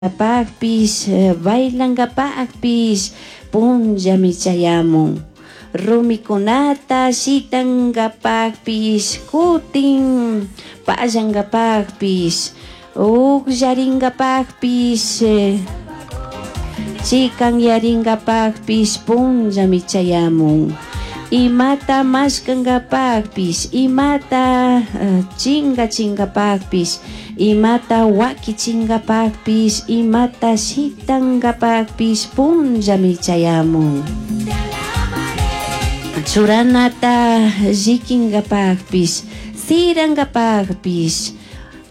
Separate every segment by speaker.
Speaker 1: Pagpis, bailangapagpis, punllami chayamun. Rumikunata shitangapagpis, kutin pallangapagpis, ullaringapagpis, chikanyaringapagpis, punllami chayamun. Imata mashkangapagpis, imata chingapagpis, imata wakichingapagpis, imata shitangapagpis, punllami chayamun. Churanata zikingapagpis, sirangapagpis,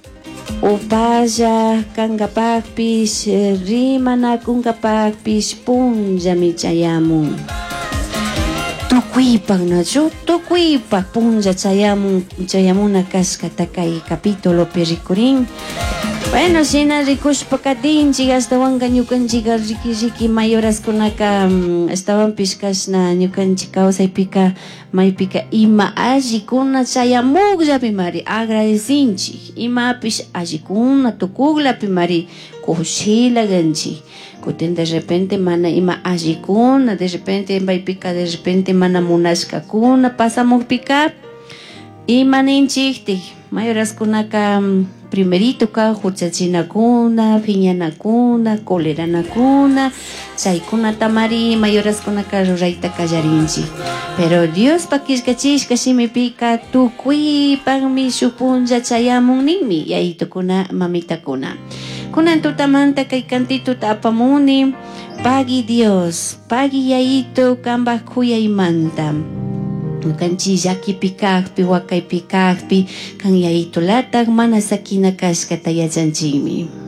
Speaker 1: upalla kangapagpis, rimanakunkapagpis, punllami chayamun. Tukuypak nachu, tukuypak punlla chayamuna kasqata kay capítulo rikurin. Bueno, sina rikushpa katinchik ashtawanka ñukanchika riki mayoraskunaka ashtawanpish kashna ñukanchik kawsaypika maypika ima allikuna chayamukllapi mari agradecinchik, imapish allikuna tukuklapi mari kushilakanchik. Kutin de repente mana ima allikuna, de repente maypika de repente mana munashkakuna pasamukpika imaninchiktik mayoraskunaka primeritoka huchachinakuna, phiñanakuna, coleranakuna, chaykunata mari mayoraskunaka rurayta kallarinchik. Pero Dios pakishkachishka shimipika tukuypakmi shuk punlla chayamun ninmi yaytukuna mamitakuna. Kunan tutamanta kay kantituta apamuni, pagi Dios, pagi yayito kambak kuyaymanta. Kanchi llakipi kaqpi wakaypi kaqpi kan yayitulatak mana sakina kashkata yachanchikmi.